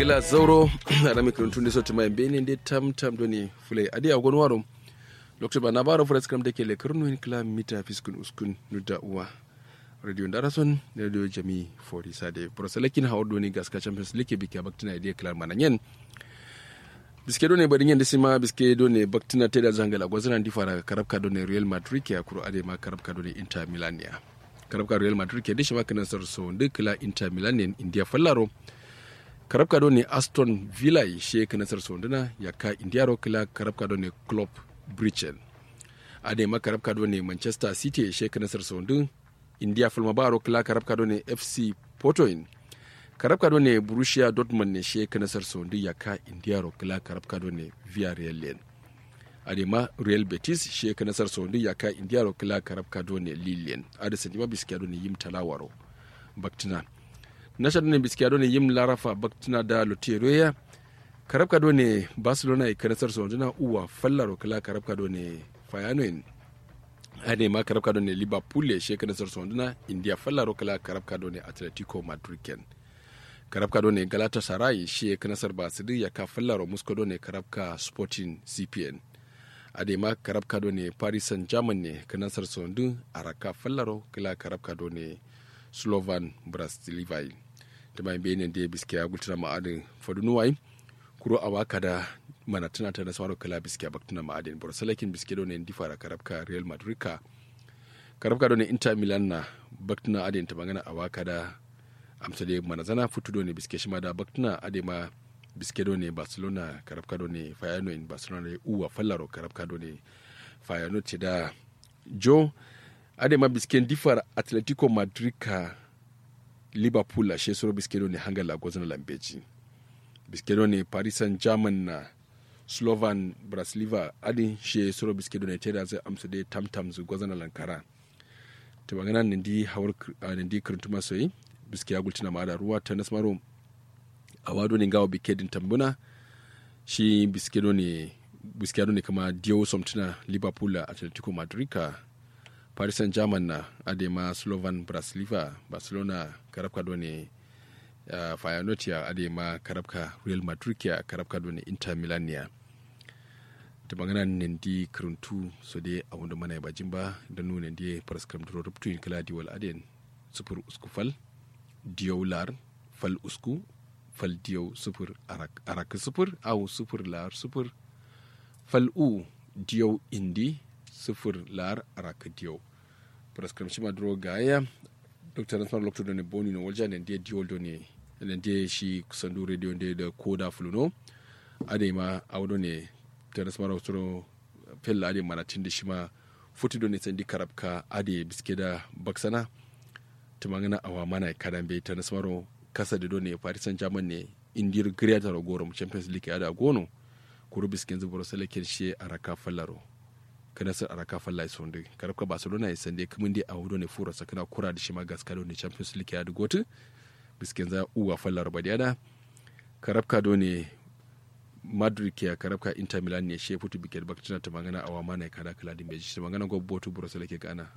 gila zauro ada mi kurun tunde sotti mai bene de tam doni fulay adi agon warum lokto bana baro fures kam de kele kurnu in kila mita fiskun uskun nudda uwa radio darason radio jami fori sade proselekin hawdo ni gaska champions league biki baktina ide klar mananyen biske do ne bari nyande sima biske do ne baktina teda zangala gwazana ndi fara karabka do ne Real Madrid ya kuro ade ma karabka do ne Inter Milan ya karabka Real Madrid ke dishi makanan sarso ndikla Inter Milan ne India fallaro karabka do ne Aston Villa she kana sarso ndina ya ka Indiaro kila karabka do ne Club Brugge ade ma karabka do ne Manchester City she kana sarso ndin India fulma baro kila karabka do ne FC Porto karabka do ne Borussia Dortmund ne she kana sarso ndin ya ka Indiaro kila karabka do ne Villarreal adema Real Betis she kana sarso ndin ya ka Indiaro kila karabka do ne Lille ade sanjima biskiya do ne yim talawaro baktina nasha ne biskiya do ne yim larafa baktina da loteroya karabka do ne Barcelona e kana sarso ndin uwa fallaro kila karabka do ne Feyenoord ade ma karabka do ne Liverpool she kana sarso ndin India fallaro kila karabka do ne Atletico Madrid karabka do ne Galatasaray shi kana sar Basidi ya ka fallaro Moscow do ne karabka Sporting CPN ade ma karabka do ne Paris Saint-Germain ne kana sar sondu araka fallaro kila karabka do ne Slovan Bratislava da mai bene da biskiya gultuna ma'adin fadunuwai kuro awaka da mana tana ta da sawaro kila biskiya baktuna ma'adin borsalakin biskiya do ne difara karabka Real Madrid karabka do ne Inter Milan na baktuna adin ta bangana awaka da amsa da manazana futudo ne biske shima da baktuna adema biske do ne Barcelona karabka do ne Feyenoord Barcelona ne uwa fallaro karabka do ne Feyenoord ce da jo adema biske difar Atletico Madrid ka Liverpool she soro biske do ne hangala gozana lambeji biske do ne Paris Saint-Germain na Slovan Bratislava adin she soro biske do ne teda zai amsa da tamtam zu gozana lankara to bangana ndi hawar ndi kurntuma soyi biskiya gultina ma da ruwa ta nasmaro a wado ne gawo bikedin tambuna shi biskiya ne kama diyo somtuna Liverpool Atletico Madrid ka Paris Saint-Germain na adema Slovan Bratislava Barcelona karabka do ne Feyenoord ya adema karabka Real Madrid ya karabka do ne Inter Milan ya ta bangana ne ndi kuruntu so dai a wanda mana bajin ba da nuna ndi paraskram dro ruptu in kala diwal aden super uskufal diyo lar fal usku fal diyo sufur arak sufur au sufur lar sufur fal u diyo indi sufur lar arak diyo praskram shima dro gaya dr nasmar lokto do ne boni no walja ne diyo do ne shi kusandu radio ne da koda fuluno ade ma awdo ne ta nasmar lokto fel ade manatin da shima futi do ne sandi karabka ade biskeda baksana tumangana awa mana kadan bai ta nasmaro kasa da dole Paris Saint-Germain ne indir greater gorom Champions League ada gono kuru biskin zuburo selekin she araka fallaro kana sar araka fallai sonde karabka Barcelona ya sande kumin dai awu ne fura sakana kura da shi ma gaska ne Champions League ada gotu biskin za uwa fallaro badiada karabka dole Madrid ke karabka Inter Milan ne she futu biket baktina tumangana awa mana kada kala dimbe shi tumangana go botu buro seleke kana